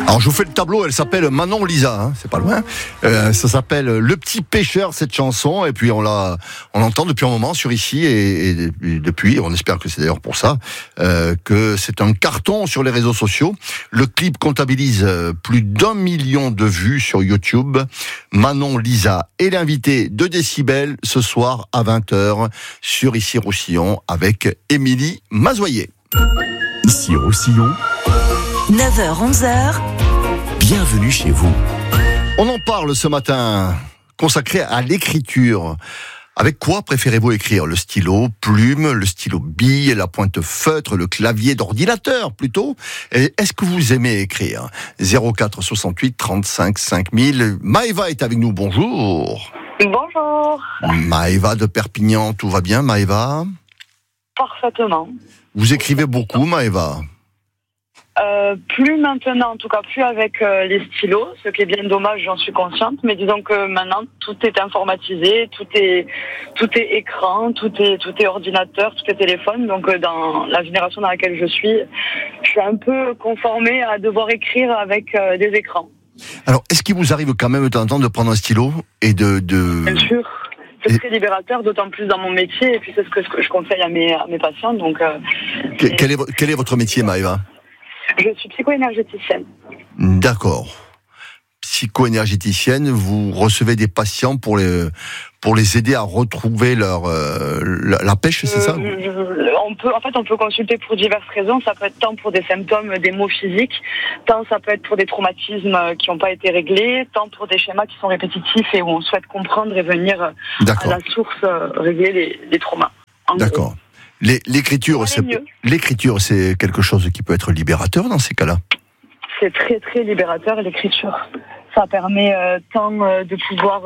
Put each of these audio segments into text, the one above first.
Alors je vous fais le tableau, elle s'appelle Manon Lisa, hein, c'est pas loin. Ça s'appelle Le Petit Pêcheur, cette chanson, et puis on l'entend depuis un moment sur ici, et depuis, on espère que c'est d'ailleurs pour ça, que c'est un carton sur les réseaux sociaux. Le clip comptabilise plus d'1 million de vues sur YouTube. Manon Lisa est l'invitée de Décibel ce soir à 20h sur Ici Roussillon avec Émilie Mazoyer. Ici Roussillon, 9h-11h, bienvenue chez vous. On en parle ce matin, consacré à l'écriture. Avec quoi préférez-vous écrire ? Le stylo plume, le stylo bille, la pointe feutre, le clavier d'ordinateur plutôt ? Et est-ce que vous aimez écrire ? 04 68 35 5000. Maëva est avec nous, bonjour. Bonjour. Maëva de Perpignan, tout va bien Maëva ? Parfaitement. Vous écrivez beaucoup Maëva ? Plus maintenant, en tout cas plus avec les stylos, ce qui est bien dommage, j'en suis consciente, mais disons que maintenant tout est informatisé, tout est écran, tout est ordinateur, tout est téléphone, donc dans la génération dans laquelle je suis un peu conformée à devoir écrire avec des écrans. Alors, est-ce qu'il vous arrive quand même de temps en temps de prendre un stylo et de... Bien sûr. C'est très libérateur, d'autant plus dans mon métier, et puis c'est ce que je conseille à mes patients. Donc, quel est votre métier, Maëva ? Je suis psycho-énergéticienne. D'accord. Psycho-énergéticienne, vous recevez des patients pour les aider à retrouver la pêche, c'est ça ? On peut consulter pour diverses raisons. Ça peut être tant pour des symptômes, des maux physiques, tant ça peut être pour des traumatismes qui n'ont pas été réglés, tant pour des schémas qui sont répétitifs et où on souhaite comprendre et venir à la source régler les traumas. D'accord. L'écriture, c'est quelque chose qui peut être libérateur dans ces cas-là ? C'est très très libérateur, l'écriture. Ça permet tant de pouvoir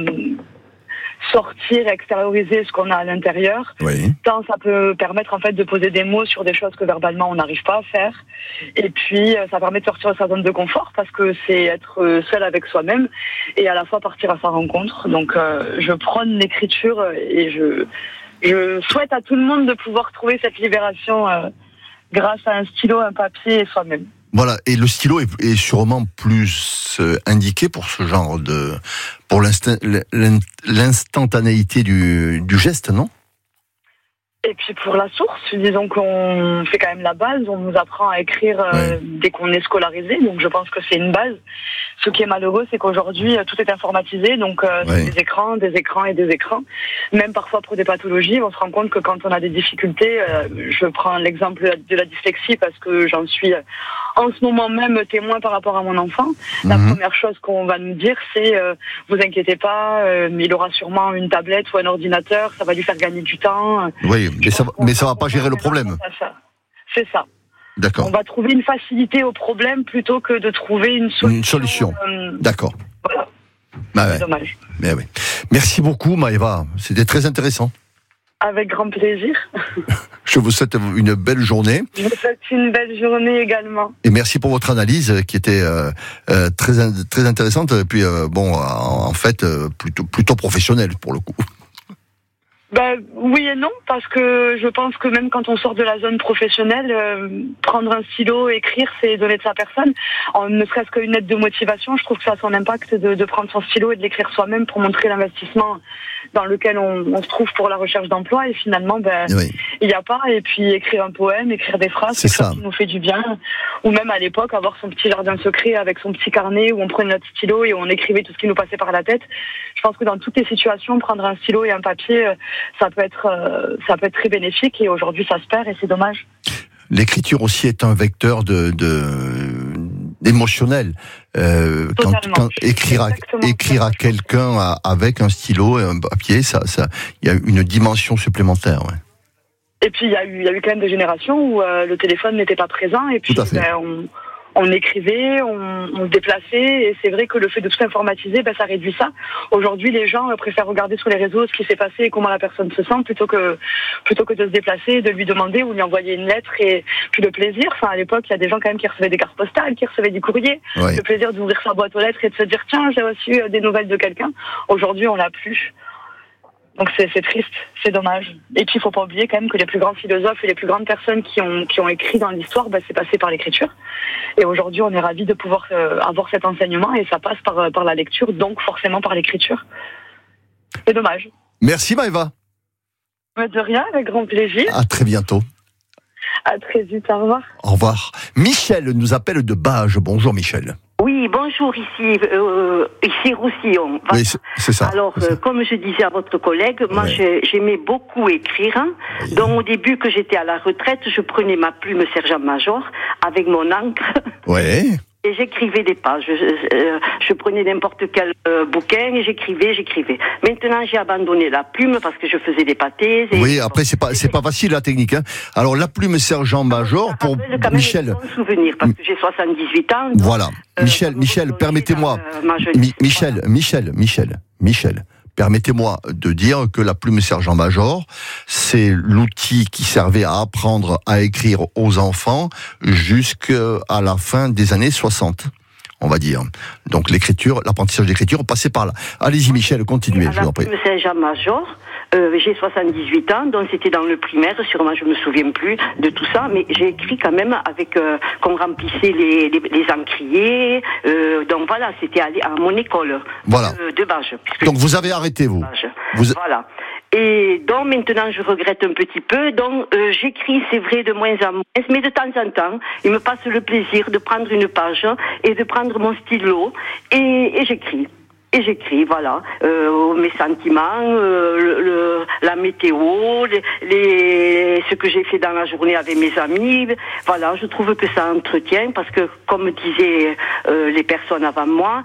sortir, extérioriser ce qu'on a à l'intérieur. Oui. Tant ça peut permettre en fait de poser des mots sur des choses que verbalement on n'arrive pas à faire. Et puis ça permet de sortir de sa zone de confort parce que c'est être seul avec soi-même et à la fois partir à sa rencontre. Donc je prône l'écriture et je souhaite à tout le monde de pouvoir trouver cette libération grâce à un stylo, un papier et soi-même. Voilà, et le stylo est sûrement plus indiqué pour ce genre pour l'instantanéité du geste, non ? Et puis pour la source, disons qu'on fait quand même la base, on nous apprend à écrire dès qu'on est scolarisé, donc je pense que c'est une base. Ce qui est malheureux, c'est qu'aujourd'hui, tout est informatisé, donc c'est des écrans et des écrans. Même parfois pour des pathologies, on se rend compte que quand on a des difficultés, je prends l'exemple de la dyslexie parce que j'en suis en ce moment même témoin par rapport à mon enfant. La première chose qu'on va nous dire, c'est vous inquiétez pas, il aura sûrement une tablette ou un ordinateur, ça va lui faire gagner du temps. Oui, mais ça va pas gérer le problème. C'est ça. D'accord. On va trouver une facilité au problème plutôt que de trouver une solution. D'accord. Voilà. C'est dommage. Mais oui. Merci beaucoup Maëva, c'était très intéressant. Avec grand plaisir. Je vous souhaite une belle journée. Je vous souhaite une belle journée également. Et merci pour votre analyse qui était très intéressante. Et puis en fait plutôt professionnelle pour le coup. Oui et non, parce que je pense que même quand on sort de la zone professionnelle, prendre un stylo, écrire, c'est donner de sa personne. Ne serait-ce qu'une lettre de motivation, je trouve que ça a son impact de prendre son stylo et de l'écrire soi-même pour montrer l'investissement dans lequel on se trouve pour la recherche d'emploi. Et finalement, il n'y a pas. Et puis écrire un poème, écrire des phrases, c'est ça qui nous fait du bien. Ou même à l'époque, avoir son petit jardin secret avec son petit carnet où on prenait notre stylo et on écrivait tout ce qui nous passait par la tête. Je pense que dans toutes les situations, prendre un stylo et un papier, ça peut être très bénéfique et aujourd'hui ça se perd et c'est dommage. L'écriture aussi est un vecteur d'émotionnel. Quand écrire à quelqu'un avec un stylo et un papier, il y a une dimension supplémentaire. Ouais. Et puis il y a eu quand même des générations où le téléphone n'était pas présent et puis on écrivait, on se déplaçait, et c'est vrai que le fait de tout informatiser, ça réduit ça. Aujourd'hui, les gens préfèrent regarder sur les réseaux ce qui s'est passé et comment la personne se sent, plutôt que de se déplacer, de lui demander ou lui envoyer une lettre. Et puis le plaisir, à l'époque, il y a des gens quand même qui recevaient des cartes postales, qui recevaient du courrier. Ouais. Le plaisir d'ouvrir sa boîte aux lettres et de se dire, tiens, j'ai reçu des nouvelles de quelqu'un. Aujourd'hui, on l'a plus. Donc c'est triste, c'est dommage. Et puis il faut pas oublier quand même que les plus grands philosophes et les plus grandes personnes qui ont écrit dans l'histoire, c'est passé par l'écriture. Et aujourd'hui, on est ravis de pouvoir avoir cet enseignement et ça passe par la lecture, donc forcément par l'écriture. C'est dommage. Merci Maëva. De rien, avec grand plaisir. À très bientôt. À très vite, au revoir. Au revoir. Michel nous appelle de Bages. Bonjour Michel. Oui, bonjour, ici Roussillon. Voilà. Oui, c'est ça. Alors, comme je disais à votre collègue, moi j'aimais beaucoup écrire. Oui. Donc au début que j'étais à la retraite, je prenais ma plume sergent-major avec mon encre. Ouais. Et j'écrivais des pages. Je prenais n'importe quel bouquin et j'écrivais. Maintenant, j'ai abandonné la plume parce que je faisais des pâtés. Oui, après c'est pas facile la technique. Hein. Alors la plume sergent-major pour Michel. Quand même souvenir parce que j'ai 78 ans. Donc, voilà. Michel, permettez-moi. Michel. Permettez-moi de dire que la plume sergent-major, c'est l'outil qui servait à apprendre à écrire aux enfants jusqu'à la fin des années 60, on va dire. Donc l'apprentissage d'écriture passait par là. Allez-y Michel, continuez, je vous en prie. La plume sergent-major, j'ai 78 ans, donc c'était dans le primaire, sûrement je me souviens plus de tout ça, mais j'ai écrit quand même avec qu'on remplissait les encriers, donc voilà, c'était à mon école de Bages. Donc vous avez arrêté vous. Voilà. Et donc maintenant je regrette un petit peu, donc j'écris, c'est vrai, de moins en moins, mais de temps en temps, il me passe le plaisir de prendre une page et de prendre mon stylo et j'écris. Et j'écris, voilà, mes sentiments, la météo, ce que j'ai fait dans la journée avec mes amis. Voilà, je trouve que ça entretient parce que, comme disaient les personnes avant moi,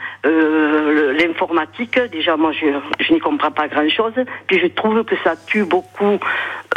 l'informatique, déjà moi je n'y comprends pas grand-chose. Puis je trouve que ça tue beaucoup